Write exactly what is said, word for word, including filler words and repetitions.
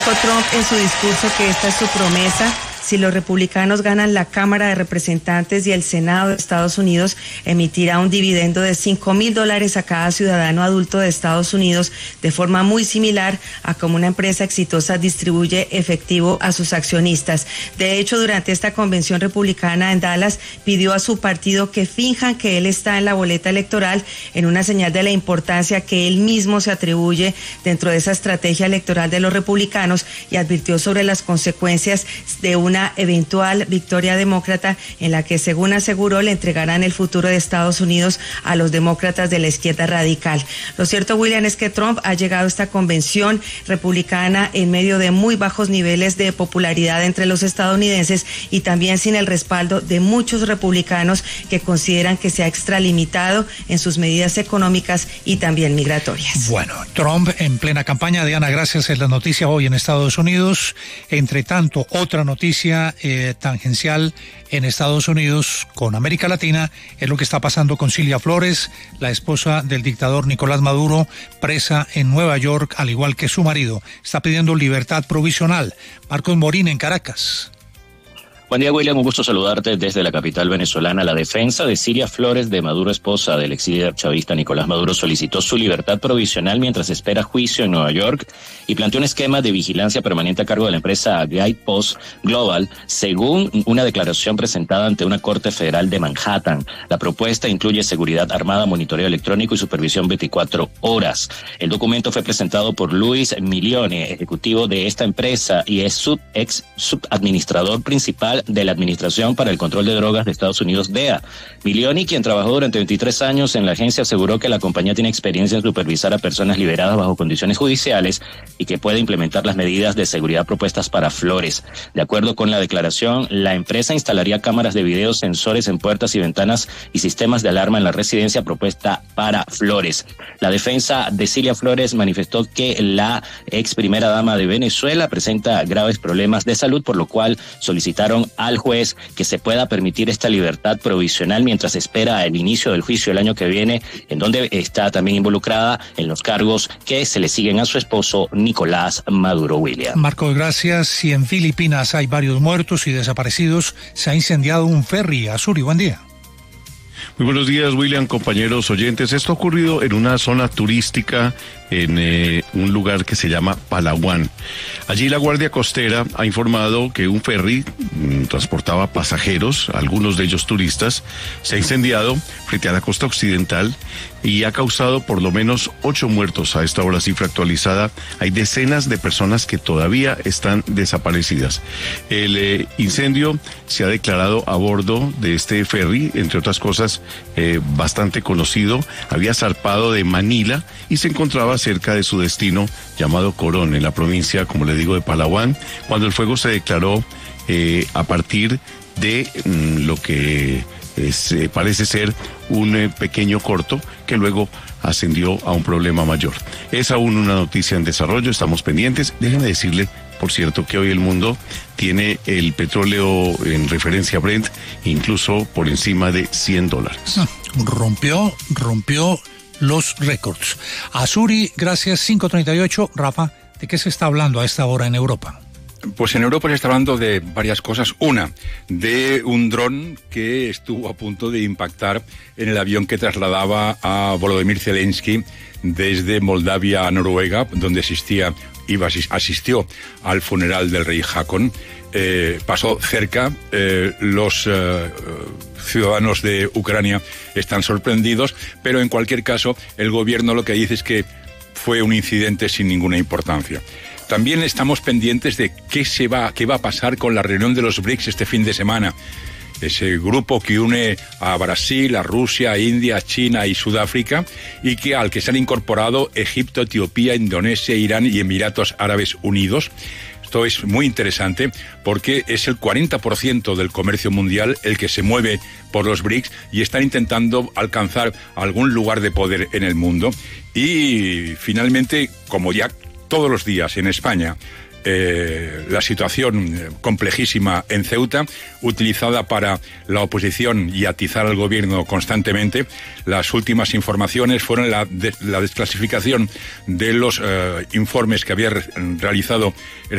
Trump en su discurso que esta es su promesa. Si los republicanos ganan la Cámara de Representantes y el Senado de Estados Unidos, emitirá un dividendo de cinco mil dólares a cada ciudadano adulto de Estados Unidos, de forma muy similar a como una empresa exitosa distribuye efectivo a sus accionistas. De hecho, durante esta convención republicana en Dallas, pidió a su partido que finjan que él está en la boleta electoral, en una señal de la importancia que él mismo se atribuye dentro de esa estrategia electoral de los republicanos, y advirtió sobre las consecuencias de un una eventual victoria demócrata en la que, según aseguró, le entregarán el futuro de Estados Unidos a los demócratas de la izquierda radical. Lo cierto, William, es que Trump ha llegado a esta convención republicana en medio de muy bajos niveles de popularidad entre los estadounidenses y también sin el respaldo de muchos republicanos que consideran que se ha extralimitado en sus medidas económicas y también migratorias. Bueno, Trump en plena campaña. Diana, gracias. Es la noticia hoy en Estados Unidos. Entre tanto, otra noticia Eh, tangencial en Estados Unidos con América Latina es lo que está pasando con Cilia Flores, la esposa del dictador Nicolás Maduro, presa en Nueva York, al igual que su marido. Está pidiendo libertad provisional. Marcos Morín en Caracas. Buen día, William, un gusto saludarte desde la capital venezolana. La defensa de Cilia Flores de Maduro, esposa del ex líder chavista Nicolás Maduro, solicitó su libertad provisional mientras espera juicio en Nueva York y planteó un esquema de vigilancia permanente a cargo de la empresa Guidepost Global, según una declaración presentada ante una corte federal de Manhattan. La propuesta incluye seguridad armada, monitoreo electrónico y supervisión veinticuatro horas. El documento fue presentado por Luis Milione, ejecutivo de esta empresa y es sub, ex subadministrador principal de la Administración para el Control de Drogas de Estados Unidos, D E A. Milioni, quien trabajó durante veintitrés años en la agencia, aseguró que la compañía tiene experiencia en supervisar a personas liberadas bajo condiciones judiciales y que puede implementar las medidas de seguridad propuestas para Flores. De acuerdo con la declaración, la empresa instalaría cámaras de video, sensores en puertas y ventanas y sistemas de alarma en la residencia propuesta para Flores. La defensa de Cilia Flores manifestó que la ex primera dama de Venezuela presenta graves problemas de salud, por lo cual solicitaron al juez que se pueda permitir esta libertad provisional mientras espera el inicio del juicio el año que viene, en donde está también involucrada en los cargos que se le siguen a su esposo Nicolás Maduro. William. Marcos, gracias. Y en Filipinas hay varios muertos y desaparecidos. Se ha incendiado un ferry. Azuri, buen día. Muy buenos días, William, compañeros oyentes. Esto ha ocurrido en una zona turística en eh, un lugar que se llama Palawan. Allí la Guardia Costera ha informado que un ferry mmm, transportaba pasajeros, algunos de ellos turistas, se ha incendiado frente a la costa occidental y ha causado por lo menos ocho muertos. A esta hora, cifra actualizada, hay decenas de personas que todavía están desaparecidas. El eh, incendio se ha declarado a bordo de este ferry, entre otras cosas, eh, bastante conocido. Había zarpado de Manila y se encontraba cerca de su destino, llamado Corón, en la provincia, como le digo, de Palawan, cuando el fuego se declaró eh, a partir de mm, lo que es, eh, parece ser un eh, pequeño corto que luego ascendió a un problema mayor. Es aún una noticia en desarrollo, estamos pendientes. Déjenme decirle, por cierto, que hoy el mundo tiene el petróleo en referencia a Brent incluso por encima de cien dólares. Rompió, rompió los récords. Azuri, gracias. cinco treinta y ocho. Rafa, ¿de qué se está hablando a esta hora en Europa? Pues en Europa se está hablando de varias cosas. Una, de un dron que estuvo a punto de impactar en el avión que trasladaba a Volodymyr Zelensky desde Moldavia a Noruega, donde asistía, iba, asistió al funeral del rey Haakon. Eh, pasó cerca, eh, los eh, ciudadanos de Ucrania están sorprendidos, pero en cualquier caso el gobierno lo que dice es que fue un incidente sin ninguna importancia. También estamos pendientes de qué se va, qué va a pasar con la reunión de los BRICS este fin de semana. Ese grupo que une a Brasil, a Rusia, a India, a China y Sudáfrica, y que al que se han incorporado Egipto, Etiopía, Indonesia, Irán y Emiratos Árabes Unidos. Esto es muy interesante porque es el cuarenta por ciento del comercio mundial el que se mueve por los BRICS y están intentando alcanzar algún lugar de poder en el mundo. Y finalmente, como ya todos los días en España, eh, la situación complejísima en Ceuta, utilizada para la oposición y atizar al gobierno constantemente. Las últimas informaciones fueron la, de, la desclasificación de los eh, informes que había re realizado el